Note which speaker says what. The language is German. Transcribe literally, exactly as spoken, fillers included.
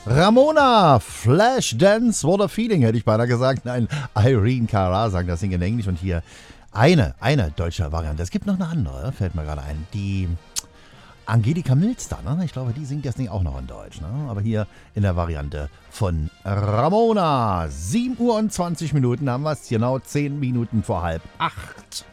Speaker 1: Ramona, Flashdance, What a Feeling, hätte ich beinahe gesagt. Nein, Irene Cara sagen das Ding in Englisch. Und hier eine, eine deutsche Variante. Es gibt noch eine andere, fällt mir gerade ein. Die Angelika Milster, ne? Ich glaube, die singt das Ding auch noch in Deutsch. Ne? Aber hier in der Variante von Ramona. sieben Uhr und zwanzig Minuten haben wir es. Genau zehn Minuten vor halb acht.